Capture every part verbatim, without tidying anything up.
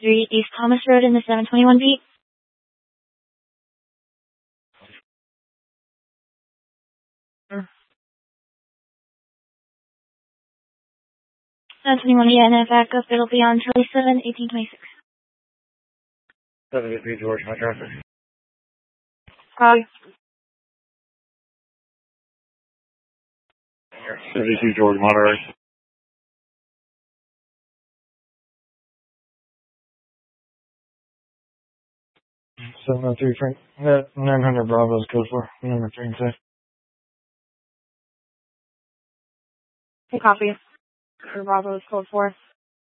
three East Thomas Road in the seven twenty-one beat. seven twenty-one, yeah, and then back up, it'll be on Charlie seven, eighteen twenty-six. seven eighty-three George, high traffic. Cog. seventy-two George, Monterey. seven oh three Frank. Uh, nine hundred Bravo's code for number three and six. Hey, copy. For Bravo is code four.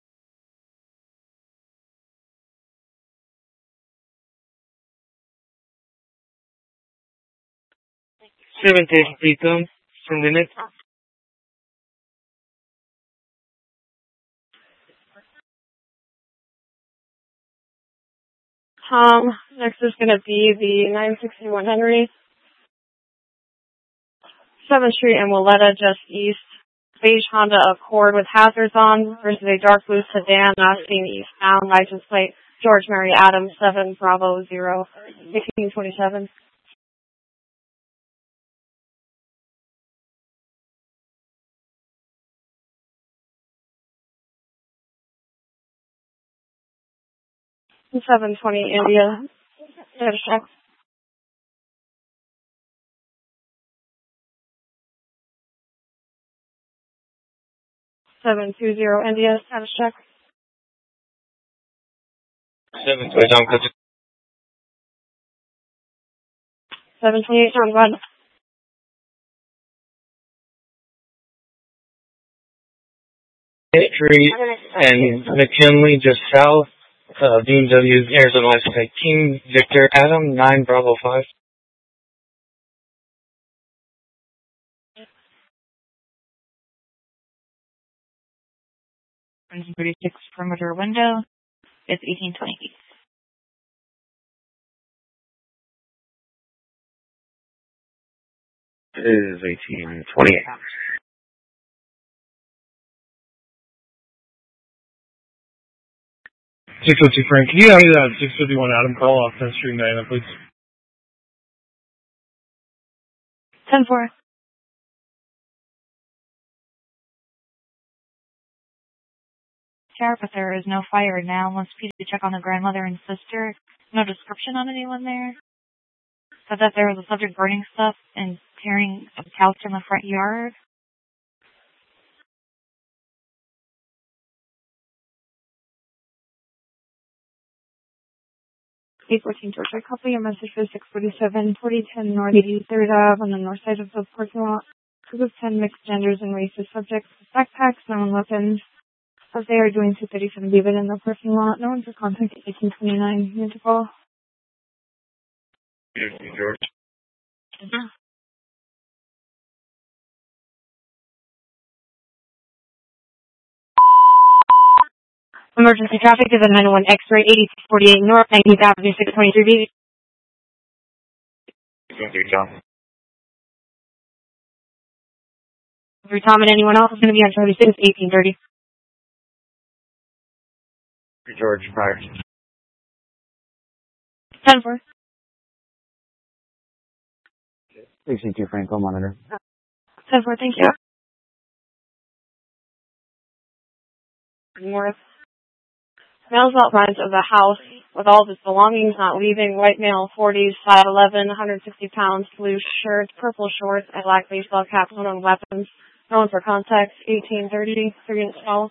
seventeen Ethan from the next. Um, next is going to be the nine sixty-one Henry. seventh Street and Willetta, just east. Beige Honda Accord with hazards on versus a dark blue sedan not seen eastbound. License plate George Mary Adams, seven Bravo zero, eighteen twenty-seven. seven twenty India. Check. seven two zero India. Status check. seven twenty Tom Cook. seven twenty-eight Tom Glen. Street and McKinley just south of B M W's Arizona license plate King Victor Adam nine Bravo five. thirty-six perimeter window. It's eighteen twenty-eight. It is eighteen twenty-eight. six oh two Frank, can you have me that six fifty-one Adam call off tenth Street in Diana, please? ten four. Sheriff, but there is no fire now. Wants P to check on the grandmother and sister. No description on anyone there. Said that there was a subject burning stuff and tearing a couch in the front yard. eight fourteen Georgia, copy your message for six forty-seven, forty ten North eighty-third Ave on the north side of the parking lot. Group of ten mixed genders and races subjects with backpacks, no one weapons. As they are doing two thirty-seven David in the parking lot. No one for contact eighteen twenty-nine. You need to call. George. Mm-hmm. Emergency traffic is at nine oh one X-ray, eighty-six forty-eight North, nineteenth Avenue, six twenty-three B. twenty-three Tom. Three Tom and anyone else is going to be on Charlie six, eighteen thirty. George, prior. ten four. sixty-two Frank, I'll monitor. ten four, thank you. North. Male's outlines of the house with all of his belongings not leaving. White male, forties, five eleven, one hundred sixty pounds, blue shirt, purple shorts, and black baseball cap, no weapons. No one for contact, eighteen thirty, three inch tall.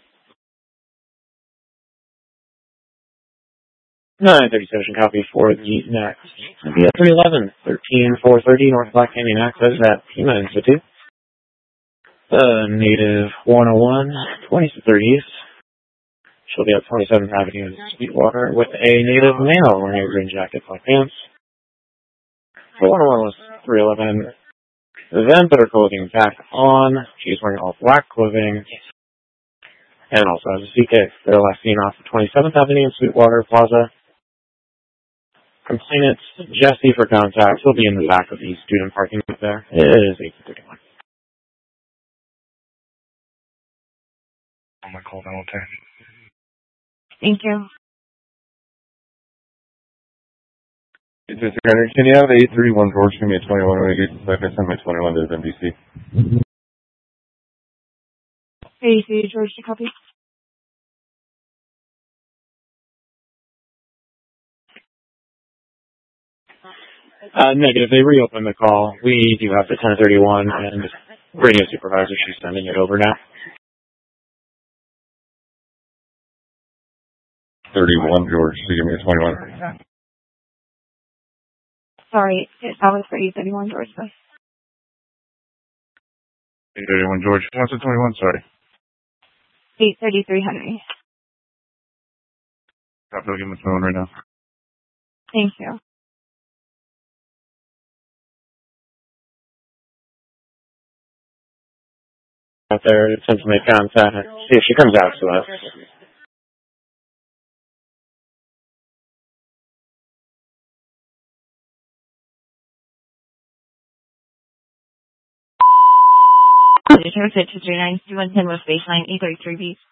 nine thirty-seven copy for the next. The three eleven, thirteen four thirty North Black Canyon access at Pima Institute. The native one oh one, twenty to thirty East. She'll be at twenty-seventh Avenue in Sweetwater with a native male wearing a green jacket, black pants. The one oh one was three eleven. Then put her clothing back on. She's wearing all black clothing. And also has a suitcase. They're last seen off of twenty-seventh Avenue in Sweetwater Plaza. Complainant Jesse for contact. He'll be in the back of the student parking lot there. It is eighteen thirty-one. I'm going to call down. Thank you. It's a Secretary. Can you have eight three one George give me a twenty-one when I get back? I sent my twenty-one to N B C. eighty-three, George, to copy. Uh, negative. They reopened the call. We do have the ten thirty-one, and radio supervisor, she's sending it over now. thirty-one George, so give me a twenty-one. Sorry, that was for eight thirty-one, George. eight thirty-one George. What's the twenty-one? Sorry. eight thirty-three, Henry. Copy, I'll give him the twenty-one right now. Thank you. Out there, attempt to make contact. See if she comes out to us. Zero six two three nine two one ten West Baseline eight thirty three B.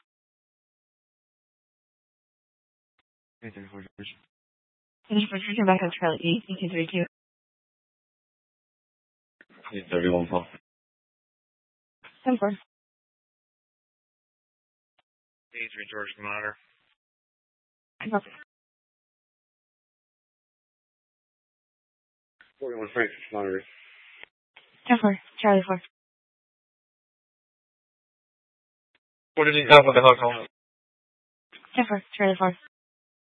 eight thirty-four George. Finish for Richard back on Charlie eight two three two. eight thirty-one Paul. ten four. eighty-three George, monitor. Copy. forty-one Frank, monitor. ten four, Charlie four. What did he have with the hug home? ten four, Charlie four.